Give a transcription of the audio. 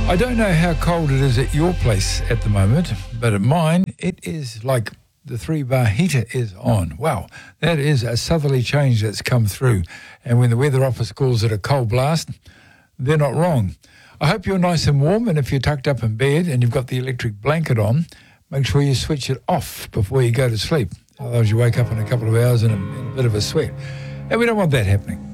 I don't know how cold it is at your place at the moment, but at mine, it is like the 3-bar heater is on. Wow, that is a southerly change that's come through. And when the Weather Office calls it a cold blast, they're not wrong. I hope you're nice and warm, and if you're tucked up in bed and you've got the electric blanket on, make sure you switch it off before you go to sleep. Otherwise you wake up in a couple of hours in a bit of a sweat. And we don't want that happening.